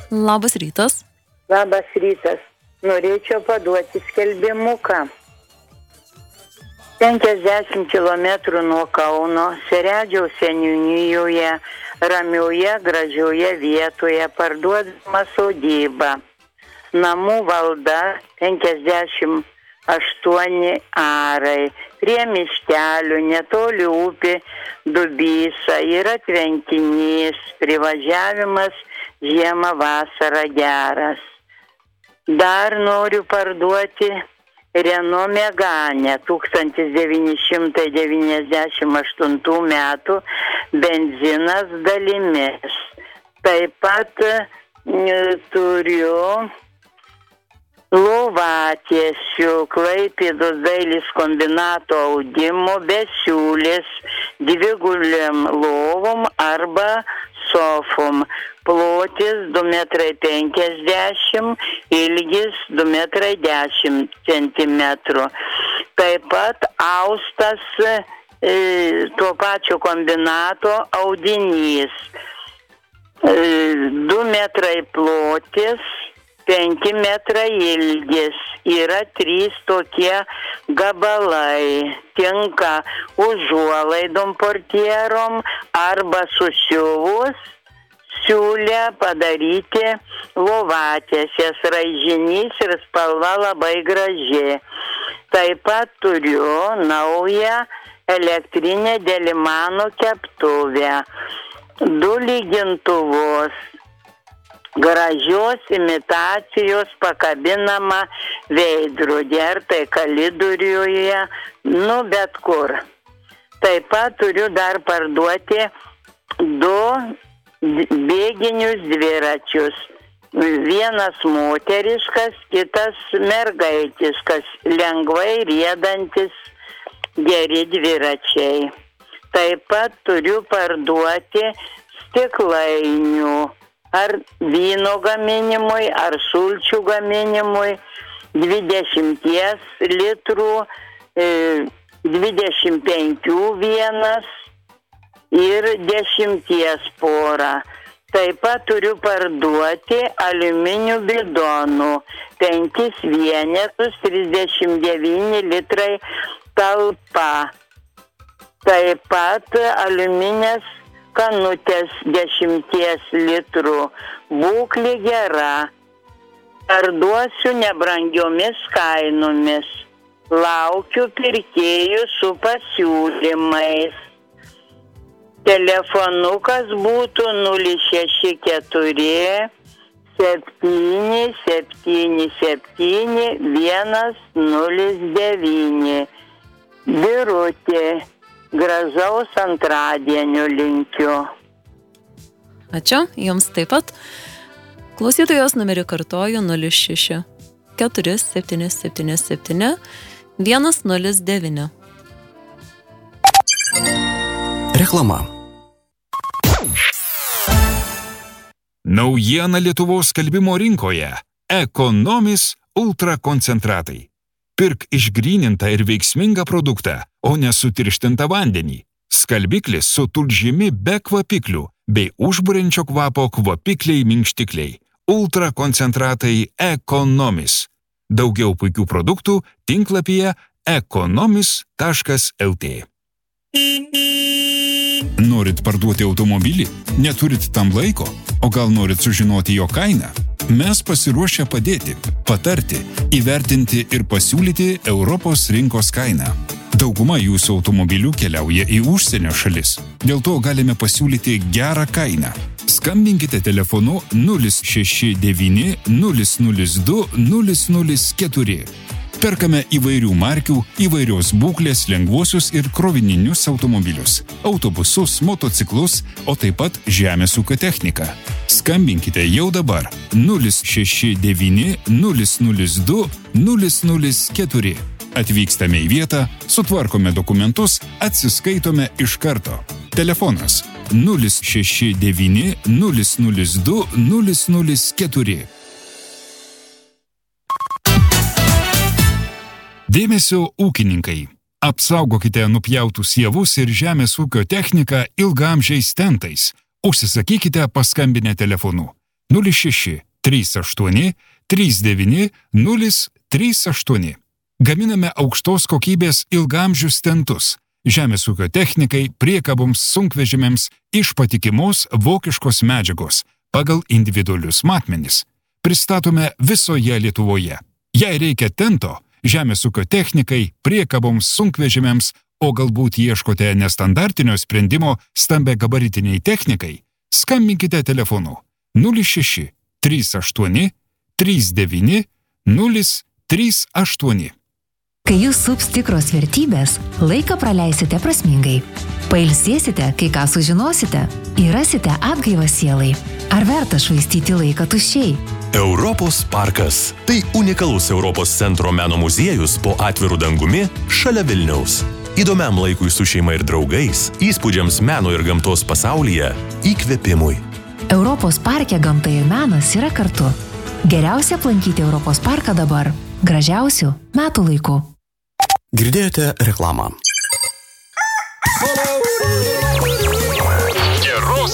Labas rytas. Labas rytas. Norėčiau paduoti skelbimuką. 50 km nuo Kauno, Seredžiaus seniūnijoje, ramioje, gražioje vietoje parduodama sodyba. Namų valda 58 arai. Prie miškelių, netoli upė Dubysa, yra tvenkinys, privažiavimas žiemą vasarą geras. Dar noriu parduoti Renault Megane 1998 metų benzinas dalimis. Taip pat turiu Lovatiesių Klaipėdos dailės kombinato audimo be siūlės dviguliam lovom arba sofom. Plotis 2,50 m, ilgis 2,10 m. Taip pat austas tuo pačiu kombinato audinys. 2 metrai plotis, 5 metrai ilgis. Yra 3 tokie gabalai. Tinka užuolaidom portierom arba susiuvus siūlę padaryti lovatiesės. Raižinys ir spalva labai graži. Taip pat turiu naują elektrinę Delimano keptuvę. 2 lygintuvus. Gražios imitacijos pakabinama veidrodį, ar tai kalidoriuje, bet kur. Taip pat turiu dar parduoti 2 bėginius dviračius. Vienas moteriškas, kitas mergaitiškas, lengvai riedantis geri dviračiai. Taip pat turiu parduoti stiklainių. Ar vyno gaminimui, ar sulčių gaminimui, 20 litrų, 25 vienas ir 10 porą. Taip pat turiu parduoti aliuminių bidonų, 5 vienetus, 39 litrai talpa. Taip pat aliuminės kanutės 10 litrų. Būklė gera. Parduosiu nebrangiomis kainomis. Laukiu pirkėjų su pasiūlymais. Telefonukas būtų 064 777 109. Birutė. Gražaus antradienio linkiu. Ačiū, jums taip pat. Klausytojos numerį kartoju 06 4777 109. Reklama. Naujiena Lietuvos skalbimo rinkoje. Ekonomis ultrakoncentratai. Pirk išgrynintą ir veiksmingą produktą, o ne sutirštintą vandenį. Skalbiklis su tulžimi be kvapiklių bei užburiančio kvapo kvapikliai minkštikliai. Ultrakoncentratai Ekonomis. Daugiau puikių produktų tinklapyje ekonomis.lt. Norit parduoti automobilį? Neturit tam laiko? O gal norit sužinoti jo kainą? Mes pasiruošę padėti, patarti, įvertinti ir pasiūlyti Europos rinkos kainą. Dauguma jūsų automobilių keliauja į užsienio šalis. Dėl to galime pasiūlyti gerą kainą. Skambinkite telefonu 069 002 004. Perkame įvairių markių, įvairios būklės lengvuosius ir krovininius automobilius, autobusus, motociklus, o taip pat žemės ūkio techniką. Skambinkite jau dabar 069 002 004. Atvykstame į vietą, sutvarkome dokumentus, atsiskaitome iš karto. Telefonas 069 002 004. Dėmesio ūkininkai. Apsaugokite nupjautus javus ir žemės ūkio techniką ilgaamžiais tentais. Užsisakykite paskambinę telefonu 06 38 39 038. Gaminame aukštos kokybės ilgamžius stentus. Žemės ūkio technikai, priekaboms, sunkvežimiams iš patikimos vokiškos medžiagos pagal individualius matmenis. Pristatome visoje Lietuvoje. Jei reikia tento, žemės ūkio technikai, priekaboms, sunkvežimiams, o galbūt ieškote nestandartinio sprendimo stambiagabaritiniai technikai, skambinkite telefonu 06 38 39 038. Kai jūs sups tikros vertybės, laiką praleisite prasmingai. Pailsėsite, kai ką sužinosite, įrasite atgaivą sielai. Ar verta švaistyti laiką tuščiai? Europos parkas. Tai unikalus Europos centro meno muziejus po atviru dangumi šalia Vilniaus. Įdomiam laikui su šeima ir draugais, įspūdžiams meno ir gamtos pasaulyje, įkvėpimui. Europos parke gamta ir menas yra kartu. Geriausia aplankyti Europos parką dabar. Gražiausių metų laikų. Girdėjote reklamą.